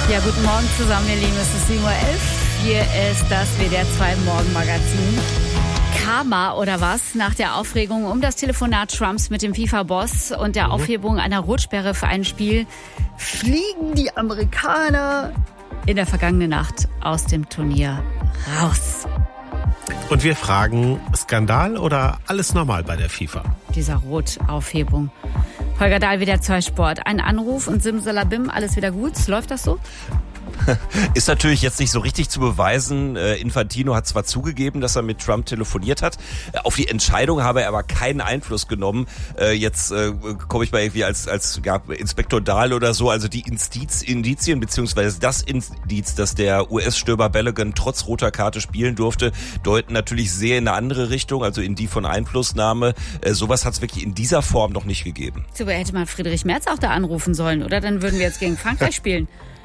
Ja, guten Morgen zusammen, ihr Lieben. Es ist 7:11 Uhr. Hier ist das WDR 2 Morgenmagazin. Karma oder was? Nach der Aufregung um das Telefonat Trumps mit dem FIFA-Boss und der Aufhebung einer Rotsperre für ein Spiel fliegen die Amerikaner in der vergangenen Nacht aus dem Turnier raus. Und wir fragen, Skandal oder alles normal bei der FIFA? Dieser Rotaufhebung. Holger Dahl, WDR 2 Sport. Ein Anruf und simsalabim, alles wieder gut. Läuft das so? Ist natürlich jetzt nicht so richtig zu beweisen. Infantino hat zwar zugegeben, dass er mit Trump telefoniert hat. Auf die Entscheidung habe er aber keinen Einfluss genommen. Jetzt komme ich mal irgendwie als Inspektor Dahl oder so. Also die Indizien beziehungsweise das Indiz, dass der US-Stürmer Balogun trotz roter Karte spielen durfte, deuten natürlich sehr in eine andere Richtung, also in die von Einflussnahme. Sowas hat es wirklich in dieser Form noch nicht gegeben. So, hätte man Friedrich Merz auch da anrufen sollen, oder? Dann würden wir jetzt gegen Frankreich spielen.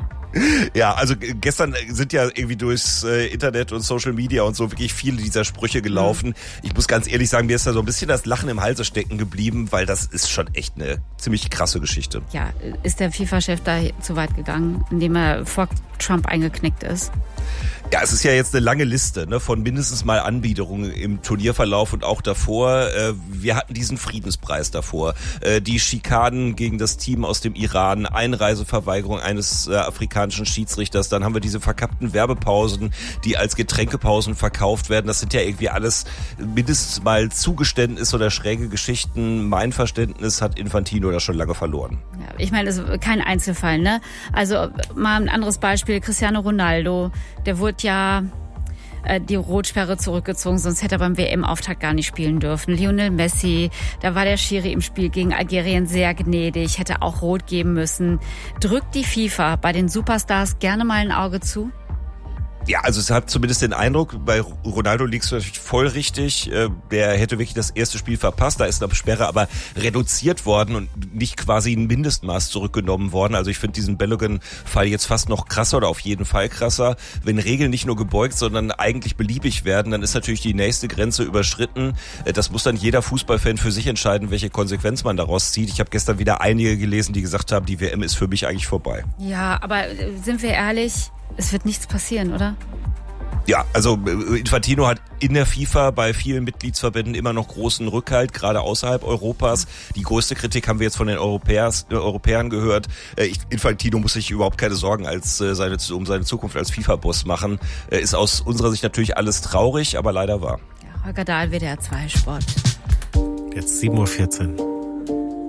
Ja, also gestern sind ja irgendwie durchs Internet und Social Media und so wirklich viele dieser Sprüche gelaufen. Ich muss ganz ehrlich sagen, mir ist da so ein bisschen das Lachen im Halse stecken geblieben, weil das ist schon echt eine ziemlich krasse Geschichte. Ja, ist der FIFA-Chef da zu weit gegangen, indem er vor Trump eingeknickt ist? Ja, es ist ja jetzt eine lange Liste, ne, von mindestens mal Anbiederungen im Turnierverlauf und auch davor. Wir hatten diesen Friedenspreis davor, die Schikanen gegen das Team aus dem Iran, Einreiseverweigerung eines afrikanischen Schiedsrichters. Dann haben wir diese verkappten Werbepausen, die als Getränkepausen verkauft werden. Das sind ja irgendwie alles mindestens mal Zugeständnisse oder schräge Geschichten. Mein Verständnis hat Infantino da schon lange verloren. Ja, ich meine, das ist kein Einzelfall, ne? Also mal ein anderes Beispiel, Cristiano Ronaldo, der wurde ja die Rotsperre zurückgezogen, sonst hätte er beim WM-Auftakt gar nicht spielen dürfen. Lionel Messi, da war der Schiri im Spiel gegen Algerien sehr gnädig, hätte auch rot geben müssen. Drückt die FIFA bei den Superstars gerne mal ein Auge zu? Ja, also es hat zumindest den Eindruck, bei Ronaldo liegst du natürlich voll richtig. Der hätte wirklich das erste Spiel verpasst. Da ist eine Sperre aber reduziert worden und nicht quasi ein Mindestmaß zurückgenommen worden. Also ich finde diesen Balogun-Fall jetzt fast noch krasser oder auf jeden Fall krasser. Wenn Regeln nicht nur gebeugt, sondern eigentlich beliebig werden, dann ist natürlich die nächste Grenze überschritten. Das muss dann jeder Fußballfan für sich entscheiden, welche Konsequenz man daraus zieht. Ich habe gestern wieder einige gelesen, die gesagt haben, die WM ist für mich eigentlich vorbei. Ja, aber sind wir ehrlich? Es wird nichts passieren, oder? Ja, also Infantino hat in der FIFA bei vielen Mitgliedsverbänden immer noch großen Rückhalt, gerade außerhalb Europas. Die größte Kritik haben wir jetzt von den Europäern gehört. Infantino muss sich überhaupt keine Sorgen um seine Zukunft als FIFA-Boss machen. Ist aus unserer Sicht natürlich alles traurig, aber leider wahr. Ja, Holger Dahl, WDR 2 Sport. Jetzt 7:14 Uhr.